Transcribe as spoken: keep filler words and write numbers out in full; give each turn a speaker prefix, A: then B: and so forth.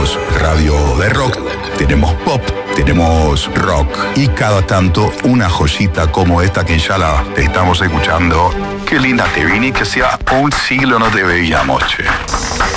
A: Tenemos radio de rock, tenemos pop, tenemos rock y cada tanto una joyita como esta que ya la estamos escuchando. Qué linda te vine, que sea un siglo no te veíamos, che.